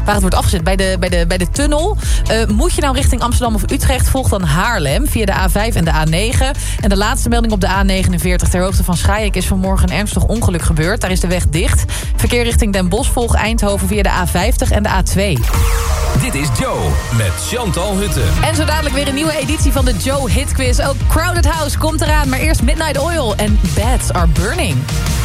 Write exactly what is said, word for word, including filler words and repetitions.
waar het wordt afgezet. Bij de, bij de, bij de tunnel. Uh, moet je nou richting Amsterdam of Utrecht, volg dan Haarlem via de A vijf en de A negen. En de laatste melding op de A negenenveertig ter hoogte van Schaijk is vanmorgen een ernstig ongeluk gebeurd. Daar is de weg dicht. Verkeer richting Den Bosch volg Eindhoven via de A vijftig en de A twee. Dit is Joe met Chantal Hutte. En zo dadelijk weer een nieuwe editie van de Joe Hit Quiz. Ook Crowded House komt eraan, maar eerst Midnight Oil en Bats Are Burning.